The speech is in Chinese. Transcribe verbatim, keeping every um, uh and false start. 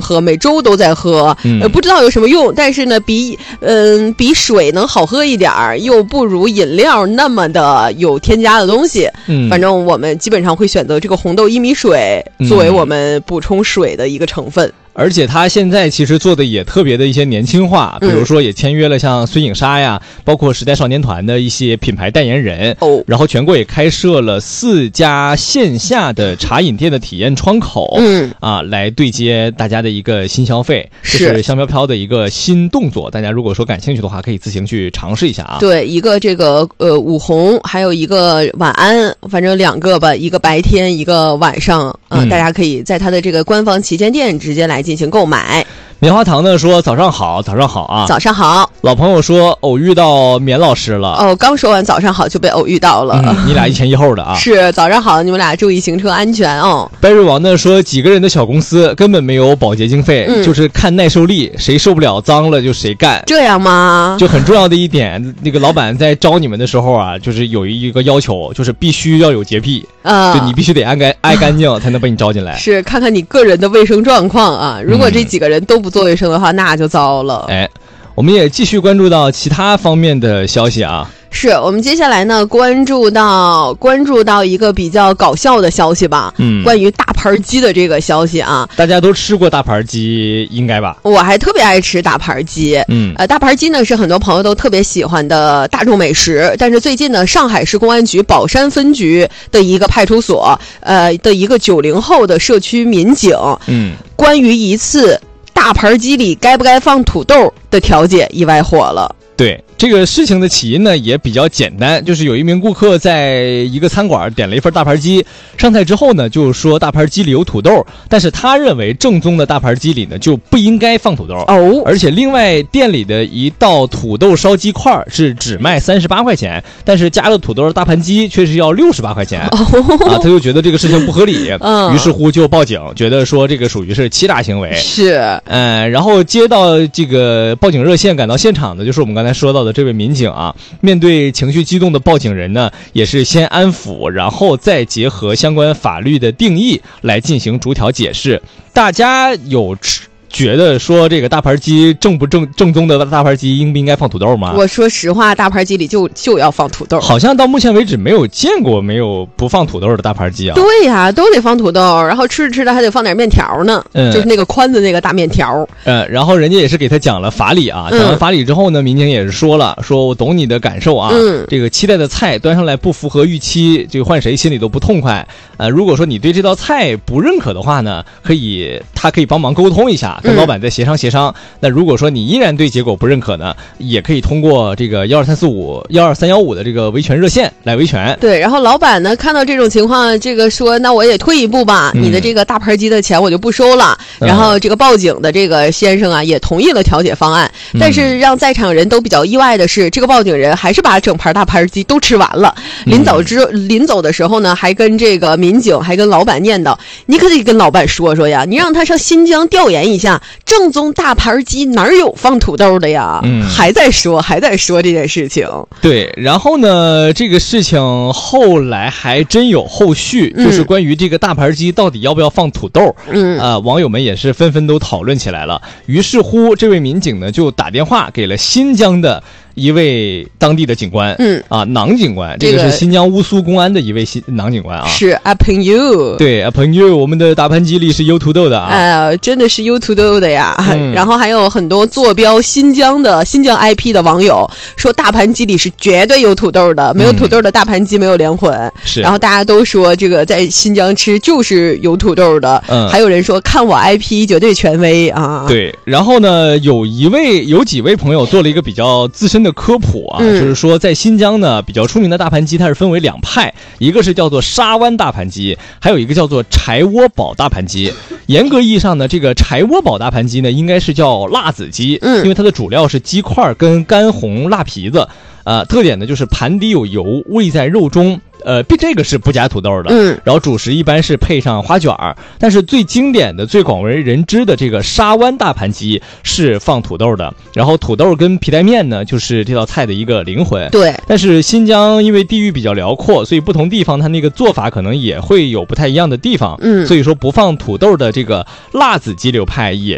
喝，每周都在喝， 嗯、 呃，不知道有什么用，但是呢，比嗯、呃、比水能好喝一点儿，又不如饮料那么的有添加的东西。 嗯， 反正我们基本上会选择这个红豆薏米水作为我们补充水的一个成分。嗯， 而且他现在其实做的也特别的一些年轻化，比如说也签约了像孙颖莎呀，嗯、包括时代少年团的一些品牌代言人。 哦， 然后全国也开设了四家线下的茶饮店的体验窗口， 嗯啊，来对接大家的一个新消费， 是这是香飘飘的一个新动作。大家如果说感兴趣的话，可以自行去尝试一下啊。 对，一个这个呃午红，还有一个晚安，反正两个吧，一个白天，一个晚上，呃、嗯，大家可以在他的这个官方旗舰店直接来进行购买。 棉花糖呢说早上好，早上好啊， 早上好。 老朋友说偶遇到棉老师了， 哦，刚说完早上好就被偶遇到了， 嗯、你俩一前一后的啊。 是早上好，你们俩注意行车安全哦。 白瑞王呢说几个人的小公司根本没有保洁经费，嗯、就是看耐受力，谁受不了脏了就谁干。 这样吗？ 就很重要的一点，那个老板在招你们的时候啊，就是有一个要求，就是必须要有洁癖啊，就你必须得爱干爱干净才能被你招进来。 是看看你个人的卫生状况啊，如果这几个人都不做卫生的话，嗯、那就糟了。 哎，我们也继续关注到其他方面的消息啊。 是我们接下来呢关注到关注到一个比较搞笑的消息吧，嗯，关于大盘鸡的这个消息啊。 大家都吃过大盘鸡应该吧？ 我还特别爱吃大盘鸡，嗯，呃，大盘鸡呢是很多朋友都特别喜欢的大众美食，但是最近呢，上海市公安局宝山分局的一个派出所，呃的一个九零后的社区民警，嗯，关于一次大盘鸡里该不该放土豆的调解意外火了。 对，这个事情的起因呢也比较简单，就是有一名顾客在一个餐馆点了一份大盘鸡，上菜之后呢就说大盘鸡里有土豆，但是他认为正宗的大盘鸡里呢就不应该放土豆哦。而且另外店里的一道土豆烧鸡块是只卖三十八块钱，但是加了土豆的大盘鸡却是要六十八块钱、哦、啊，他就觉得这个事情不合理，嗯，于是乎就报警，觉得说这个属于是欺诈行为。 是， 嗯，然后接到这个报警热线赶到现场的就是我们刚才说到的这位民警啊，面对情绪激动的报警人呢，也是先安抚，然后再结合相关法律的定义来进行逐条解释。大家有吃觉得说这个大盘鸡正不正正宗的大盘鸡应不应该放土豆吗？ 我说实话，大盘鸡里就就要放土豆。 好像到目前为止没有见过没有不放土豆的大盘鸡啊。 对呀、啊，都得放土豆，然后吃着吃着还得放点面条呢，嗯，就是那个宽的那个大面条。 呃、嗯，然后人家也是给他讲了法理啊，讲完法理之后呢，民警也是说了，说我懂你的感受啊，嗯，这个期待的菜端上来不符合预期，这个换谁心里都不痛快。呃，如果说你对这道菜不认可的话呢，可以他可以帮忙沟通一下。跟老板再协商协商、嗯、那如果说你依然对结果不认可呢，也可以通过这个一二三四五一二三一五的这个维权热线来维权。 对，然后老板呢看到这种情况，这个说那我也退一步吧、嗯、你的这个大盘鸡的钱我就不收了、嗯、然后这个报警的这个先生啊也同意了调解方案、嗯、但是让在场人都比较意外的是，这个报警人还是把整盘大盘鸡都吃完了、嗯、临走之临走的时候呢，还跟这个民警还跟老板念叨，你可得跟老板说说呀，你让他上新疆调研一下正宗大盘鸡哪有放土豆的呀？嗯，还在说还在说这件事情。 对，然后呢，这个事情后来还真有后续，嗯、就是关于这个大盘鸡到底要不要放土豆。嗯，啊、呃，网友们也是纷纷都讨论起来了。于是乎，这位民警呢就打电话给了新疆的一位当地的警官，嗯啊，囊警官，这个是新疆乌苏公安的一位新囊警官啊， 是 upon you， 对 upon you， 我们的大盘鸡里是有土豆的啊， 哎、呃，真的是有土豆的呀、嗯。然后还有很多坐标新疆的新疆 I P 的网友说，大盘鸡里是绝对有土豆的，没有土豆的大盘鸡没有灵魂。是、嗯，然后大家都说这个在新疆吃就是有土豆的，嗯，还有人说看我 I P 绝对权威啊。 对，然后呢，有一位有几位朋友做了一个比较资深的科普啊、嗯，就是说在新疆呢比较出名的大盘鸡它是分为两派，一个是叫做沙湾大盘鸡，还有一个叫做柴窝堡大盘鸡。严格意义上呢，这个柴窝堡大盘鸡呢应该是叫辣子鸡，嗯，因为它的主料是鸡块跟干红辣皮子，呃，特点呢就是盘底有油，味在肉中。呃，这个是不加土豆的，嗯，然后主食一般是配上花卷儿，但是最经典的、最广为人知的这个沙湾大盘鸡是放土豆的，然后土豆跟皮带面呢，就是这道菜的一个灵魂。对，但是新疆因为地域比较辽阔，所以不同地方它那个做法可能也会有不太一样的地方，嗯，所以说不放土豆的这个辣子鸡流派也